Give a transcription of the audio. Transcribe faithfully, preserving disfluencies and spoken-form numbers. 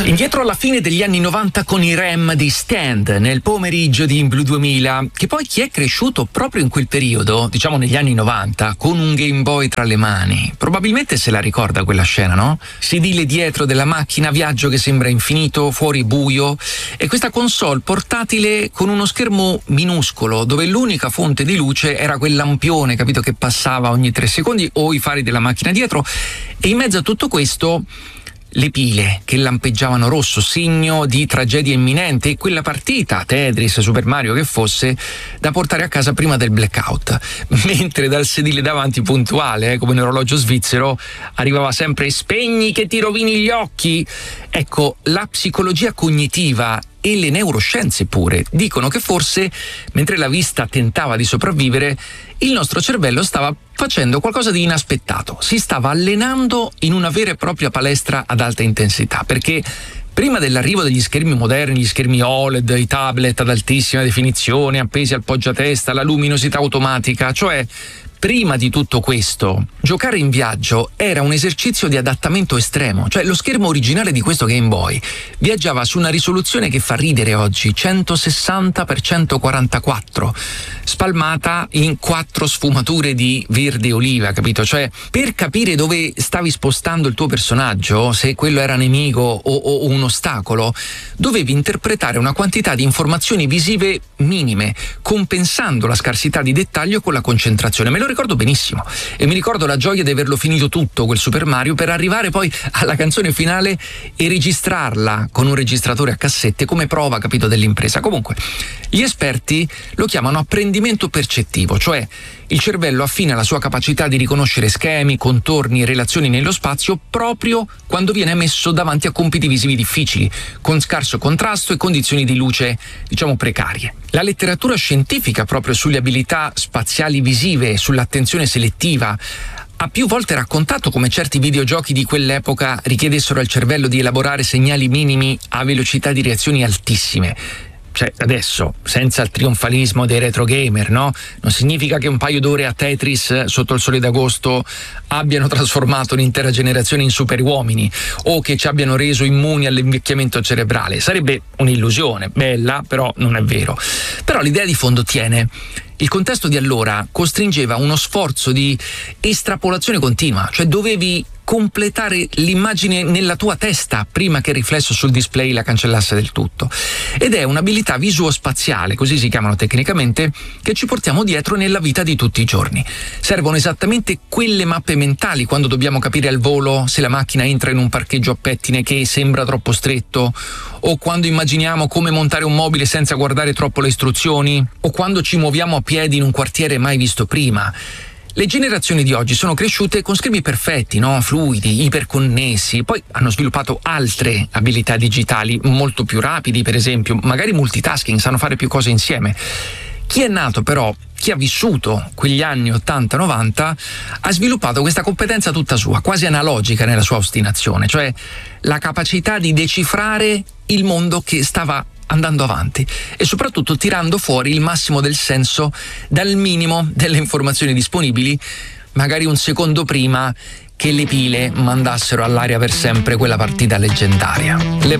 Indietro alla fine degli anni novanta con i R E M di Stand nel pomeriggio di In Blue duemila, che poi chi è cresciuto proprio in quel periodo, diciamo negli anni novanta, con un Game Boy tra le mani, probabilmente se la ricorda quella scena, no? Sedile dietro della macchina, viaggio che sembra infinito, fuori buio, e questa console portatile con uno schermo minuscolo dove l'unica fonte di luce era quel lampione, capito, che passava ogni tre secondi, o i fari della macchina dietro, e in mezzo a tutto questo le pile che lampeggiavano rosso, segno di tragedia imminente, e quella partita, Tetris, Super Mario che fosse, da portare a casa prima del blackout, mentre dal sedile davanti, puntuale, eh, come un orologio svizzero, arrivava sempre "spegni che ti rovini gli occhi". Ecco, la psicologia cognitiva e le neuroscienze pure dicono che forse, mentre la vista tentava di sopravvivere, il nostro cervello stava facendo qualcosa di inaspettato, si stava allenando in una vera e propria palestra ad alta intensità, perché prima dell'arrivo degli schermi moderni, gli schermi O L E D, i tablet ad altissima definizione, appesi al poggiatesta, la luminosità automatica, cioè prima di tutto questo, giocare in viaggio era un esercizio di adattamento estremo. Cioè, lo schermo originale di questo Game Boy viaggiava su una risoluzione che fa ridere oggi, centosessanta per centoquarantaquattro, spalmata in quattro sfumature di verde oliva, capito? Cioè, per capire dove stavi spostando il tuo personaggio, se quello era nemico o, o un ostacolo, dovevi interpretare una quantità di informazioni visive minime, compensando la scarsità di dettaglio con la concentrazione. Me lo ricordo benissimo, e mi ricordo la gioia di averlo finito tutto quel Super Mario, per arrivare poi alla canzone finale e registrarla con un registratore a cassette come prova, capito, dell'impresa. Comunque, gli esperti lo chiamano apprendimento percettivo, cioè il cervello affina la sua capacità di riconoscere schemi, contorni e relazioni nello spazio proprio quando viene messo davanti a compiti visivi difficili, con scarso contrasto e condizioni di luce, diciamo, precarie. La letteratura scientifica proprio sulle abilità spaziali visive e sull'attenzione selettiva ha più volte raccontato come certi videogiochi di quell'epoca richiedessero al cervello di elaborare segnali minimi a velocità di reazioni altissime. Cioè, adesso, senza il trionfalismo dei retro gamer, no? Non significa che un paio d'ore a Tetris sotto il sole d'agosto abbiano trasformato un'intera generazione in superuomini, o che ci abbiano reso immuni all'invecchiamento cerebrale. Sarebbe un'illusione, bella, però non è vero. Però l'idea di fondo tiene. Il contesto di allora costringeva uno sforzo di estrapolazione continua, cioè dovevi completare l'immagine nella tua testa prima che il riflesso sul display la cancellasse del tutto. Ed è un'abilità visuospaziale, così si chiamano tecnicamente, che ci portiamo dietro nella vita di tutti i giorni. Servono esattamente quelle mappe mentali quando dobbiamo capire al volo se la macchina entra in un parcheggio a pettine che sembra troppo stretto, o quando immaginiamo come montare un mobile senza guardare troppo le istruzioni, o quando ci muoviamo a piedi in un quartiere mai visto prima. Le generazioni di oggi sono cresciute con schermi perfetti, no? Fluidi, iperconnessi, poi hanno sviluppato altre abilità digitali molto più rapidi, per esempio, magari multitasking, sanno fare più cose insieme. Chi è nato però, chi ha vissuto quegli anni ottanta novanta, ha sviluppato questa competenza tutta sua, quasi analogica nella sua ostinazione, cioè la capacità di decifrare il mondo che stava andando avanti e soprattutto tirando fuori il massimo del senso dal minimo delle informazioni disponibili, magari un secondo prima che le pile mandassero all'aria per sempre quella partita leggendaria. Le